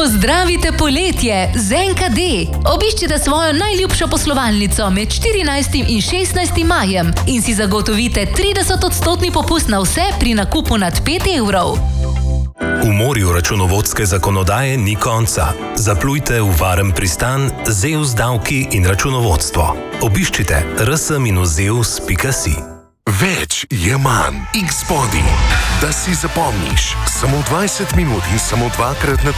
Pozdravite poletje z NKD. Obiščite svojo najljubšo poslovalnico med 14. in 16. majem in si zagotovite 30% popust na vse pri nakupu nad 5 evrov. V morju računovodske zakonodaje ni konca. Zaplujte v varen pristan ZEUS davki in računovodstvo. Obiščite rs-zeus.si. Več je manj. X-Body. Da si zapomniš. Samo 20 minut in samo 2 krat na